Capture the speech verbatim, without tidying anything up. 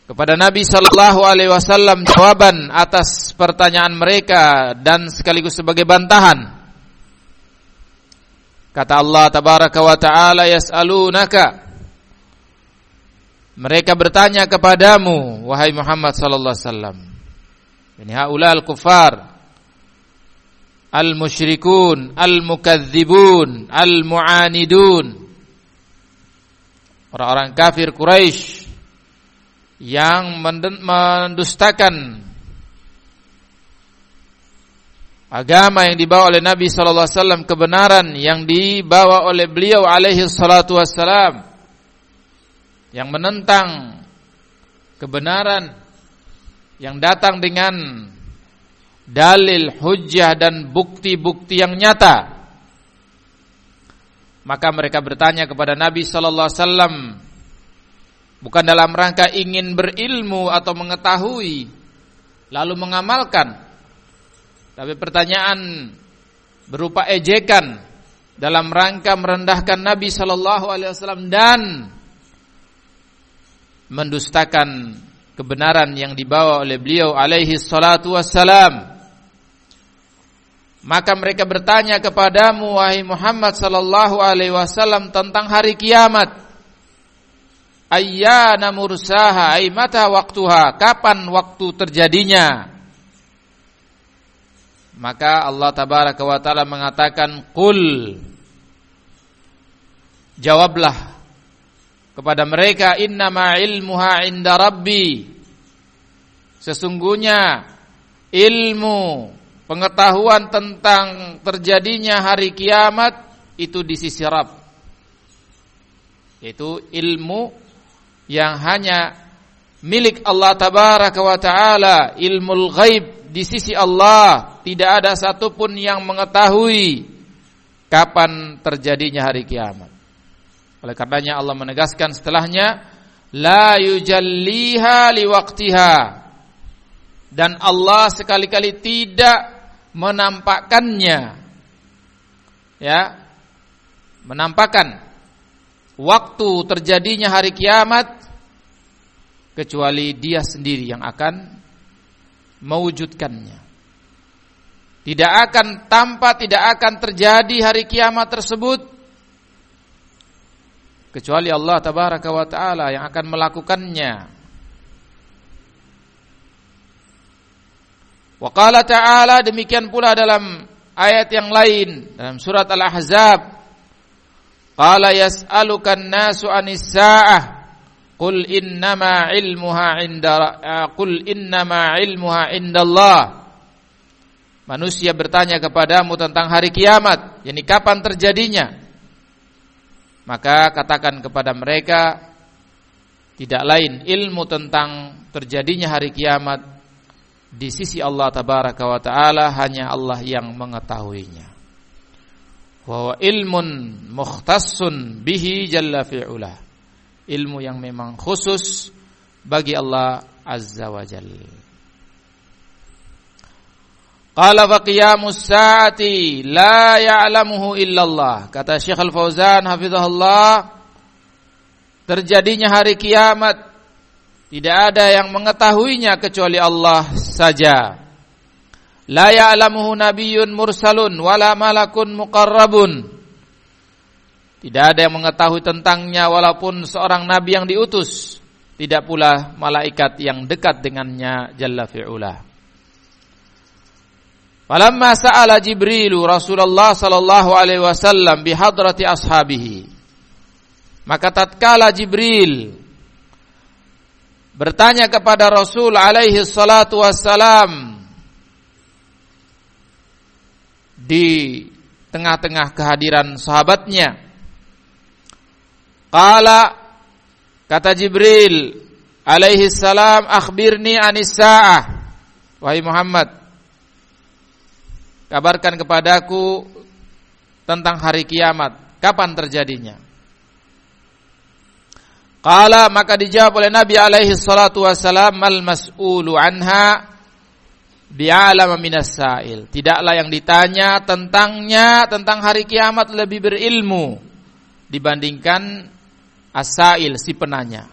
kepada Nabi sallallahu alaihi wasallam jawaban atas pertanyaan mereka dan sekaligus sebagai bantahan. Kata Allah tabaraka wa taala, yas'alunaka, mereka bertanya kepadamu wahai Muhammad sallallahu alaihi wasallam. Ini haula al-kuffar, al-musyrikun, al-mukadzibun, al-mu'anidun, orang-orang kafir Quraisy yang mendustakan agama yang dibawa oleh Nabi sallallahu alaihi wasallam, kebenaran yang dibawa oleh beliau alaihi salatu wassalam, yang menentang kebenaran yang datang dengan dalil, hujjah dan bukti-bukti yang nyata. Maka mereka bertanya kepada Nabi sallallahu alaihi wasallam bukan dalam rangka ingin berilmu atau mengetahui lalu mengamalkan, tapi pertanyaan berupa ejekan dalam rangka merendahkan Nabi sallallahu alaihi wasallam dan mendustakan kebenaran yang dibawa oleh beliau alaihi salatu wassalam. Maka mereka bertanya kepadamu wahai Muhammad sallallahu alaihi wasallam tentang hari kiamat. Ayyana mursaha, ay mata waktuha, kapan waktu terjadinya? Maka Allah tabaraka wa taala mengatakan, qul, jawablah kepada mereka, innama ilmuha inda rabbi, sesungguhnya ilmu pengetahuan tentang terjadinya hari kiamat itu di sisi Rabb, yaitu ilmu yang hanya milik Allah tabaraka wa ta'ala, ilmul ghaib di sisi Allah. Tidak ada satupun yang mengetahui kapan terjadinya hari kiamat. Oleh karenanya Allah menegaskan setelahnya, la yujalliha liwaqtiha, dan Allah sekali-kali tidak menampakkannya, ya, menampakkan waktu terjadinya hari kiamat kecuali Dia sendiri yang akan mewujudkannya. Tidak akan tanpa tidak akan terjadi hari kiamat tersebut kecuali Allah tabaraka wa taala yang akan melakukannya. Wa qala ta'ala, demikian pula dalam ayat yang lain dalam surat Al-Ahzab, qala yas'alukan nasu anis sa'ah qul innama ilmuha inda qul innama ilmuha indallah. Manusia bertanya kepadamu tentang hari kiamat, yakni kapan terjadinya. Maka katakan kepada mereka, tidak lain ilmu tentang terjadinya hari kiamat di sisi Allah tabaraka wa taala, hanya Allah yang mengetahuinya. Wa ilmun mukhtassun bihi jalla fi'ula, ilmu yang memang khusus bagi Allah azza wa jalla. Qala fa qiyamus saati la ya'lamuhu illallah. Kata Syekh Al-Fauzan hafizahullah, terjadinya hari kiamat tidak ada yang mengetahuinya kecuali Allah saja. La ya'lamuhu nabiyyun mursalun wala malakun muqarrabun. Tidak ada yang mengetahui tentangnya walaupun seorang nabi yang diutus, tidak pula malaikat yang dekat dengannya jalla fi'ula. Falamma sa'ala Jibrilu Rasulullah sallallahu alaihi wasallam bihadrati ashabihi, maka tatkala Jibril bertanya kepada Rasul alaihi salatu wassalam di tengah-tengah kehadiran sahabatnya, qala, kata Jibril alaihi salam, akhbirni anis sa'ah, wahai Muhammad, kabarkan kepadaku tentang hari kiamat, kapan terjadinya. Qala, maka dijawab oleh Nabi alaihi salatu wassalam, mal mas'ulu anha bi'alama minas sa'il. Tidaklah yang ditanya tentangnya, tentang hari kiamat, lebih berilmu dibandingkan as-sa'il, si penanya.